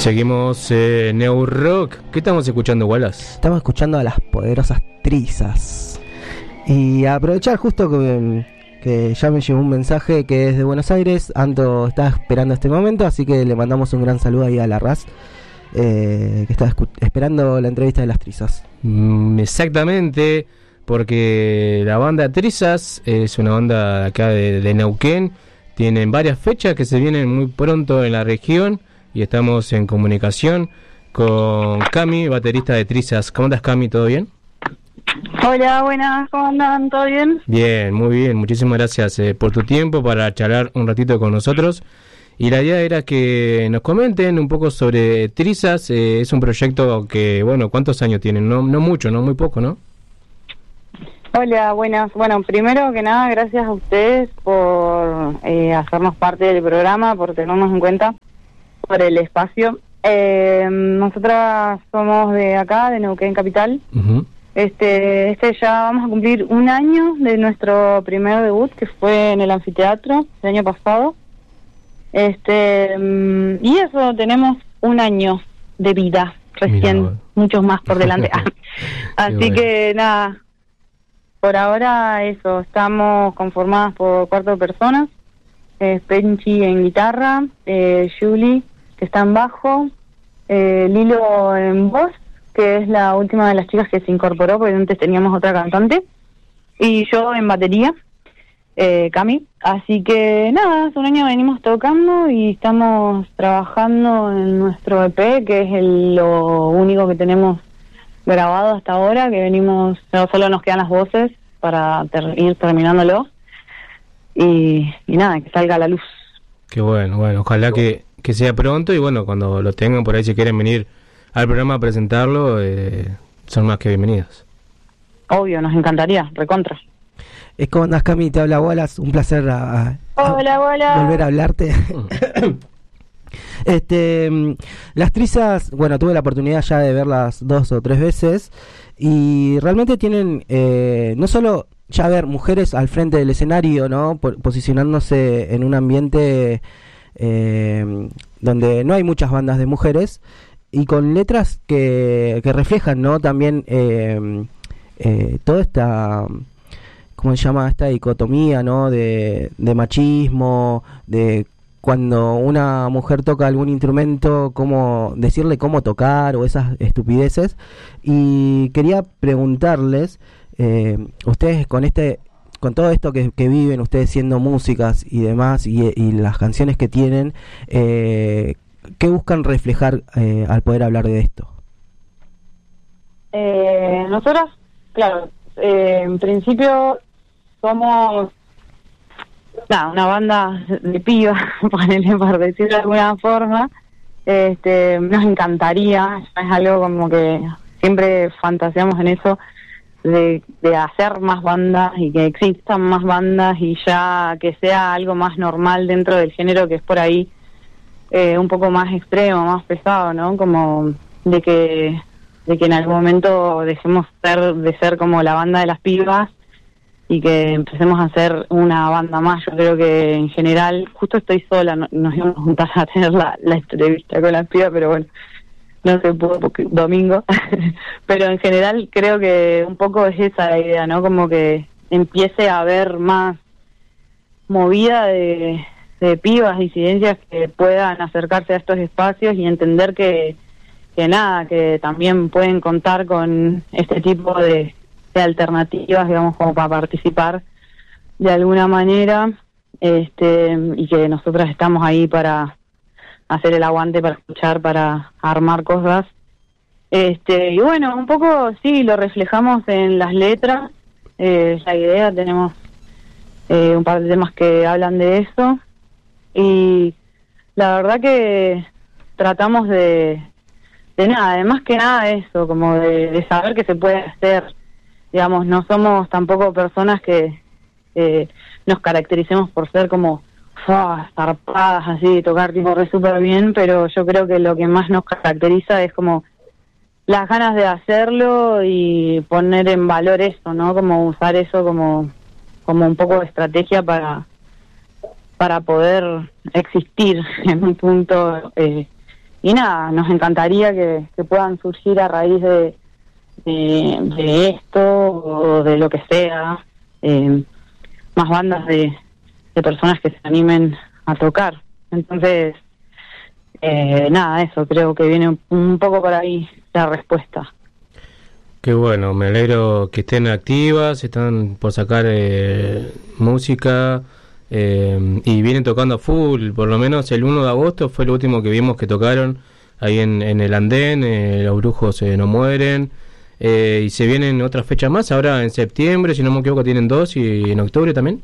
Seguimos New Rock. ¿Qué estamos escuchando, Wallace? Estamos escuchando a las poderosas Trizas. Y aprovechar justo que ya me llegó un mensaje que es de Buenos Aires. Anto está esperando este momento, así que le mandamos un gran saludo ahí a la Raz, que está esperando la entrevista de las Trizas. Exactamente, porque la banda Trizas es una banda de acá de Neuquén. Tienen varias fechas que se vienen muy pronto en la región y estamos en comunicación con Cami, baterista de Trizas. ¿Cómo andas, Cami? ¿Todo bien? Hola, buenas, ¿cómo andan? ¿Todo bien? Bien, muy bien. Muchísimas gracias por tu tiempo para charlar un ratito con nosotros. Y la idea era que nos comenten un poco sobre Trizas. Es un proyecto que, bueno, ¿cuántos años tienen? No mucho, no muy poco, ¿no? Hola, buenas. Bueno, primero que nada, gracias a ustedes por hacernos parte del programa, por tenernos en cuenta, por el espacio. Nosotras somos de acá, de Neuquén Capital. Uh-huh. Ya vamos a cumplir un año de nuestro primer debut, que fue en el anfiteatro el año pasado. Y eso, tenemos un año de vida recién. Mirá, muchos más por delante. Así bueno. Que nada, por ahora eso, estamos conformadas por 4 personas. Penchi en guitarra, Julie, que está en bajo, Lilo en voz, que es la última de las chicas que se incorporó, porque antes teníamos otra cantante, y yo en batería, Cami. Así que nada, hace un año venimos tocando y estamos trabajando en nuestro EP, que es lo único que tenemos grabado hasta ahora, que venimos, solo nos quedan las voces para ir terminándolo, y nada, que salga a la luz. Qué bueno, ojalá que sea pronto, y bueno, cuando lo tengan por ahí, si quieren venir al programa a presentarlo, son más que bienvenidos. Obvio, nos encantaría, recontra. ¿Cómo andás, Cami? Te habla Wallace, un placer Hola, Wallace. Volver a hablarte. Las Trizas, bueno, tuve la oportunidad ya de verlas 2 o 3 veces, y realmente tienen, no solo ya ver mujeres al frente del escenario, ¿no? Posicionándose en un ambiente donde no hay muchas bandas de mujeres, y con letras que reflejan, ¿no? También toda esta, ¿cómo se llama? Esta dicotomía, ¿no? De machismo, de cuando una mujer toca algún instrumento, cómo decirle cómo tocar, o esas estupideces. Y quería preguntarles, ustedes con todo esto que viven, ustedes siendo músicas y demás, y las canciones que tienen, ¿qué buscan reflejar al poder hablar de esto? Nosotras, claro, en principio somos una banda de pibas, ponele, por decirlo de alguna forma. Nos encantaría, es algo como que siempre fantaseamos en eso, de hacer más bandas y que existan más bandas, y ya que sea algo más normal dentro del género, que es por ahí un poco más extremo, más pesado, ¿no? Como de que en algún momento dejemos de ser como la banda de las pibas y que empecemos a hacer una banda más. Yo creo que en general, justo estoy sola, nos íbamos a juntar a tener la entrevista con las pibas, pero bueno, no se pudo porque domingo. Pero en general creo que un poco es esa la idea, ¿no? Como que empiece a haber más movida de pibas, disidencias que puedan acercarse a estos espacios y entender que también pueden contar con este tipo de alternativas, digamos, como para participar de alguna manera, y que nosotras estamos ahí para hacer el aguante, para escuchar, para armar cosas. Y bueno, un poco sí, lo reflejamos en las letras, la idea, tenemos un par de temas que hablan de eso, y la verdad que tratamos de nada, más que nada eso, como de saber que se puede hacer. Digamos, no somos tampoco personas que nos caractericemos por ser como zarpadas así, tocar tipo re súper bien, pero yo creo que lo que más nos caracteriza es como las ganas de hacerlo y poner en valor eso, ¿no? Como usar eso como un poco de estrategia para poder existir en un punto, nada, nos encantaría que puedan surgir a raíz de esto o de lo que sea, más bandas de personas que se animen a tocar. Entonces, nada, eso, creo que viene un poco por ahí la respuesta. Qué bueno, me alegro que estén activas, están por sacar música y vienen tocando a full. Por lo menos el 1 de agosto fue el último que vimos que tocaron ahí en el andén, los brujos no mueren. Y se vienen otras fechas más, ahora en septiembre, si no me equivoco, tienen 2, y en octubre también.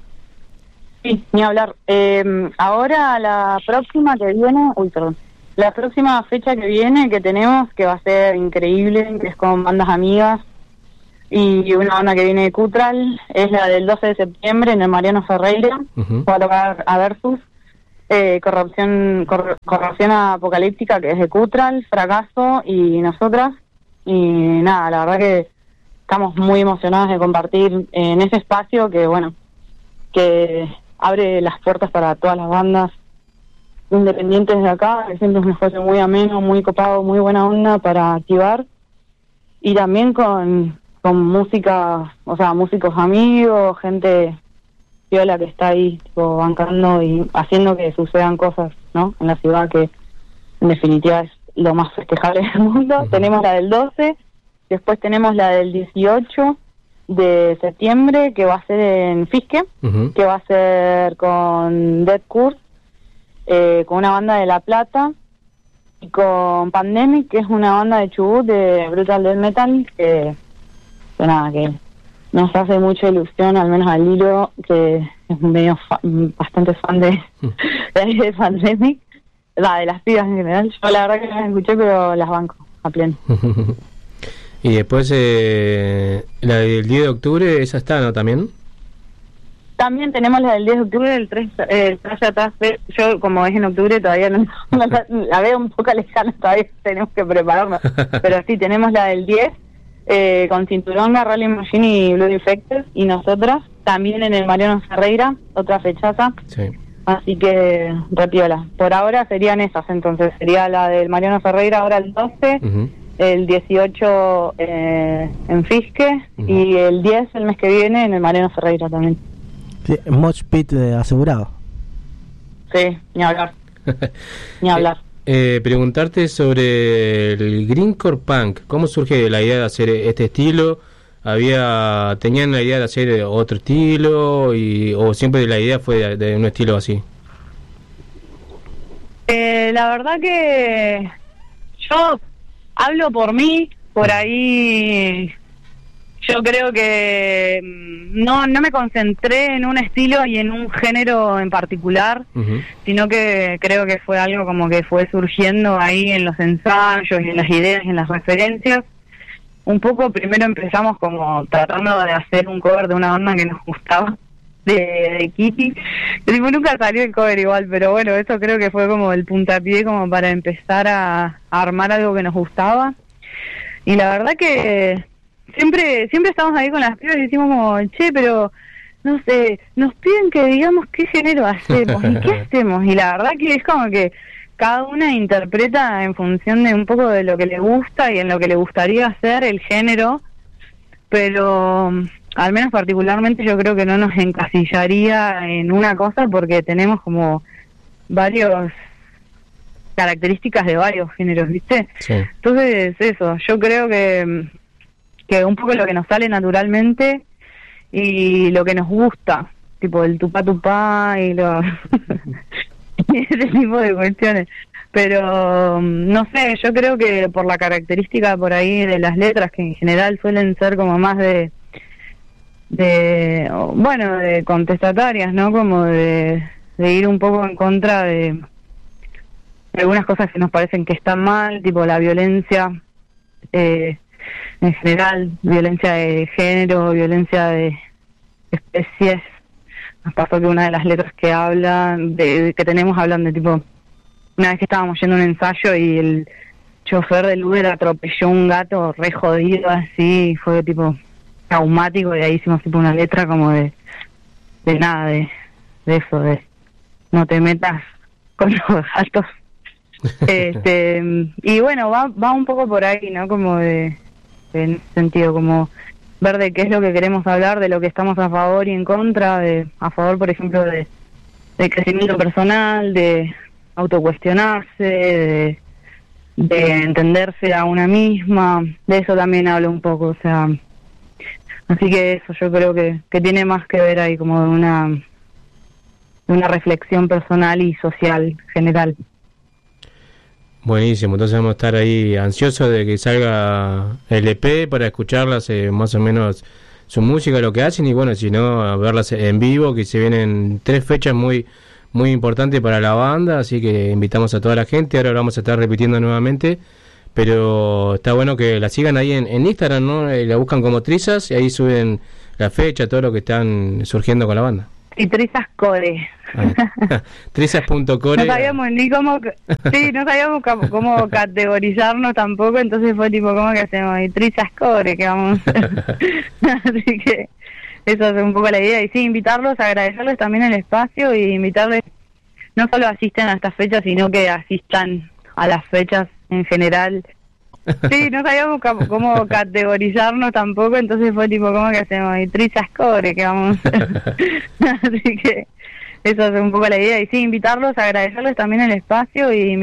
Sí, ni hablar. Ahora la próxima que viene, la próxima fecha que viene que tenemos, que va a ser increíble, que es con bandas amigas y una banda que viene de Cutral, es la del 12 de septiembre en el Mariano Ferreira. Va a tocar a Versus, Corrupción Apocalíptica, que es de Cutral, Fracaso y nosotras. Y nada, la verdad que estamos muy emocionadas de compartir en ese espacio que, bueno, que abre las puertas para todas las bandas independientes de acá, que siempre es un espacio muy ameno, muy copado, muy buena onda para activar, y también con música, o sea, músicos amigos, gente piola que está ahí tipo bancando y haciendo que sucedan cosas, ¿no? En la ciudad, que en definitiva es lo más festejable del mundo. Tenemos la del 12, después tenemos la del 18 de septiembre, que va a ser en Fisque, que va a ser con Dead Curse, con una banda de La Plata, y con Pandemic, que es una banda de Chubut, de Brutal Death Metal, que nada, que nos hace mucha ilusión, al menos al Lilo, que es medio bastante fan de Pandemic, de las pibas en general. Yo la verdad que no las escuché, pero las banco a pleno. Y después la del 10 de octubre, esa está, ¿no? También También tenemos la del 10 de octubre, el 3 atrás. Yo, como es en octubre, todavía no la veo un poco lejana, todavía tenemos que prepararnos. Pero sí, tenemos la del 10, con Cinturonga, Rolling Machine y Blood Infected, y nosotras, también en el Mariano Ferreira, otra fechaza. Sí. Así que, repiola. Por ahora serían esas, entonces. Sería la del Mariano Ferreira ahora el 12, el 18 en Fisque, y el 10 el mes que viene en el Mariano Ferreira también. Sí, Mosh Pit asegurado. Sí, ni hablar. Ni hablar. Preguntarte sobre el Grindcore Punk. ¿Cómo surge la idea de hacer este estilo? ¿Tenían la idea de hacer otro estilo o siempre la idea fue de un estilo así? La verdad que yo hablo por mí, por ahí. Yo creo que no me concentré en un estilo y en un género en particular, sino que creo que fue algo como que fue surgiendo ahí en los ensayos y en las ideas y en las referencias. Un poco primero empezamos como tratando de hacer un cover de una banda que nos gustaba, de Kitty. Tipo, nunca salió el cover igual, pero bueno, eso creo que fue como el puntapié como para empezar a armar algo que nos gustaba. Y la verdad que siempre estamos ahí con las pibas y decimos como, che, pero no sé, nos piden que digamos qué género hacemos y qué hacemos, y la verdad que es como que cada una interpreta en función de un poco de lo que le gusta y en lo que le gustaría hacer el género, pero al menos particularmente yo creo que no nos encasillaría en una cosa, porque tenemos como varios características de varios géneros, ¿viste? Sí. Entonces eso, yo creo que un poco lo que nos sale naturalmente y lo que nos gusta, tipo el tupá tupá y ese tipo de cuestiones. Pero no sé, yo creo que por la característica por ahí de las letras, que en general suelen ser como más de contestatarias, ¿no? Como de ir un poco en contra de algunas cosas que nos parecen que están mal, tipo la violencia, en general, violencia de género, violencia de especies. Nos pasó que una de las letras que hablan, que tenemos, hablan de tipo, una vez que estábamos yendo a un ensayo y el chofer del Uber atropelló un gato re jodido así, fue tipo traumático, y ahí hicimos tipo una letra como de nada, de eso, de no te metas con los gatos. Y bueno, va un poco por ahí, ¿no? Como en ese sentido, como ver de qué es lo que queremos hablar, de lo que estamos a favor y en contra, a favor, por ejemplo, de crecimiento personal, de autocuestionarse, de entenderse a una misma, de eso también hablo un poco, o sea, así que eso yo creo que tiene más que ver ahí como de una reflexión personal y social general. Buenísimo, entonces vamos a estar ahí ansiosos de que salga el EP para escucharlas, más o menos su música, lo que hacen, y bueno, si no, a verlas en vivo, que se vienen 3 fechas muy importantes para la banda, así que invitamos a toda la gente. Ahora lo vamos a estar repitiendo nuevamente, pero está bueno que la sigan ahí en Instagram, ¿no? La buscan como Trizas y ahí suben la fecha, todo lo que están surgiendo con la banda. Y Trizas Core. Trizas.core. No sabíamos ni cómo, no sabíamos cómo categorizarnos tampoco, entonces fue tipo, ¿cómo que hacemos? Y Trizas Core, que vamos a hacer. Así que eso es un poco la idea. Y sí, invitarlos, agradecerles también el espacio y invitarles, no solo asisten a estas fechas, sino que asistan a las fechas en general. Sí, no sabíamos cómo categorizarnos tampoco, entonces fue tipo, ¿cómo que hacemos? Y Trizas Core, que vamos a hacer. Así que eso es un poco la idea. Y sí, invitarlos, agradecerles también el espacio y